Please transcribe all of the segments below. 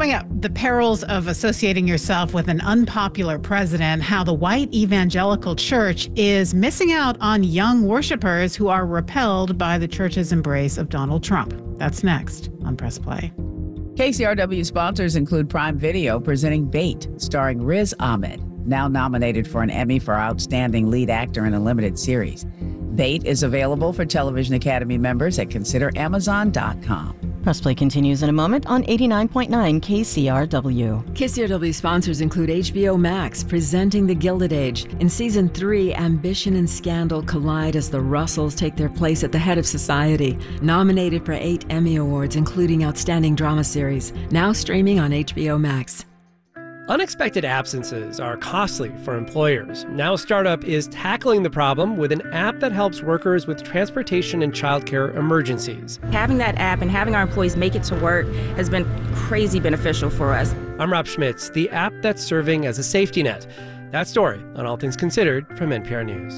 Coming up, the perils of associating yourself with an unpopular president, how the white evangelical church is missing out on young worshipers who are repelled by the church's embrace of Donald Trump. That's next on Press Play. KCRW sponsors include Prime Video presenting Bait, starring Riz Ahmed, now nominated for an Emmy for Outstanding Lead Actor in a Limited Series. Bait is available for Television Academy members at consideramazon.com. Press Play continues in a moment on 89.9 KCRW. KCRW sponsors include HBO Max, presenting The Gilded Age. In Season 3, ambition and scandal collide as the Russells take their place at the head of society. Nominated for 8 Emmy Awards, including Outstanding Drama Series. Now streaming on HBO Max. Unexpected absences are costly for employers. Now Startup is tackling the problem with an app that helps workers with transportation and childcare emergencies. Having that app and having our employees make it to work has been crazy beneficial for us. I'm Rob Schmitz, the app that's serving as a safety net. That story on All Things Considered from NPR News.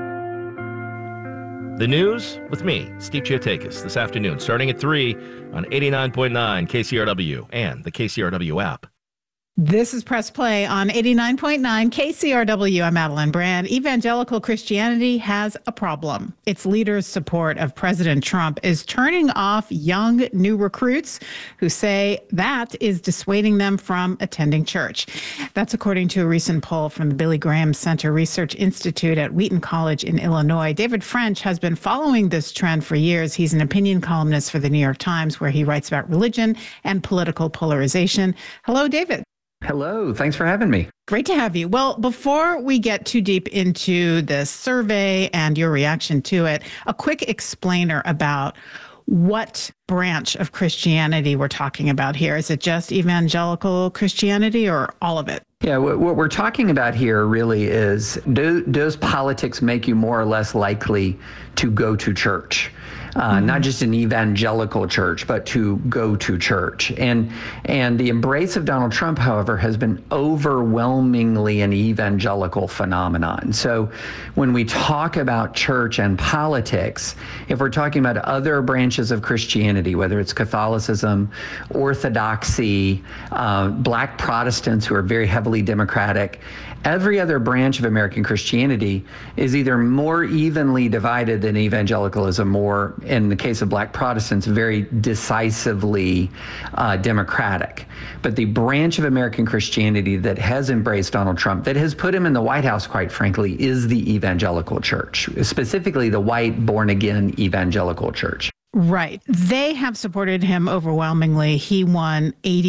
The news with me, Steve Chiotakis, this afternoon, starting at 3 on 89.9 KCRW and the KCRW app. This is Press Play on 89.9 KCRW. I'm Madeline Brand. Evangelical Christianity has a problem. Its leaders' support of President Trump is turning off young new recruits who say that is dissuading them from attending church. That's according to a recent poll from the Billy Graham Center Research Institute at Wheaton College in Illinois. David French has been following this trend for years. He's an opinion columnist for the New York Times, where he writes about religion and political polarization. Hello, David. Hello. Thanks for having me. Great to have you. Well, before we get too deep into this survey and your reaction to it, a quick explainer about what branch of Christianity we're talking about here. Is it just evangelical Christianity or all of it? Yeah, what we're talking about here really is, does politics make you more or less likely to go to church? Not just an evangelical church, but to go to church. And the embrace of Donald Trump, however, has been overwhelmingly an evangelical phenomenon. So when we talk about church and politics, if we're talking about other branches of Christianity, whether it's Catholicism, Orthodoxy, Black Protestants who are very heavily Democratic, every other branch of American Christianity is either more evenly divided than evangelicalism, or in the case of Black Protestants, very decisively Democratic. But the branch of American Christianity that has embraced Donald Trump, that has put him in the White House, quite frankly, is the evangelical church, specifically the white, born-again evangelical church. Right. They have supported him overwhelmingly. He won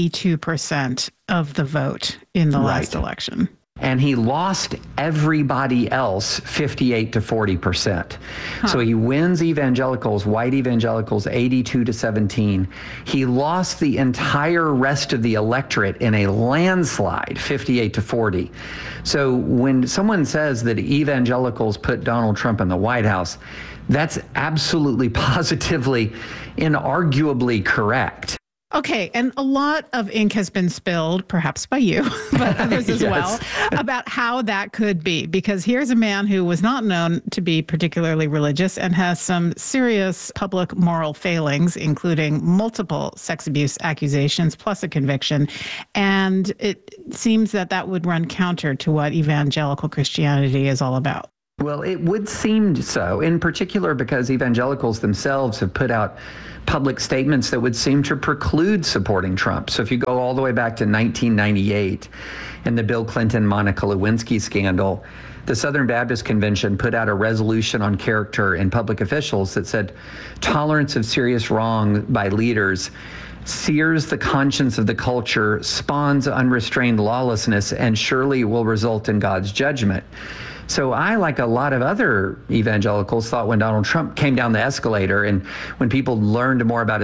82% of the vote in the last election. And he lost everybody else 58 to 40%. So he wins evangelicals, white evangelicals, 82 to 17. He lost the entire rest of the electorate in a landslide, 58 to 40. So when someone says that evangelicals put Donald Trump in the White House, that's absolutely, positively, inarguably correct. Okay, and a lot of ink has been spilled, perhaps by you, but others as well, about how that could be. Because here's a man who was not known to be particularly religious and has some serious public moral failings, including multiple sex abuse accusations, plus a conviction. And it seems that that would run counter to what evangelical Christianity is all about. Well, it would seem so, in particular because evangelicals themselves have put out public statements that would seem to preclude supporting Trump. So if you go all the way back to 1998 in the Bill Clinton-Monica Lewinsky scandal, the Southern Baptist Convention put out a resolution on character in public officials that said tolerance of serious wrong by leaders sears the conscience of the culture, spawns unrestrained lawlessness, and surely will result in God's judgment. So I, like a lot of other evangelicals, thought when Donald Trump came down the escalator and when people learned more about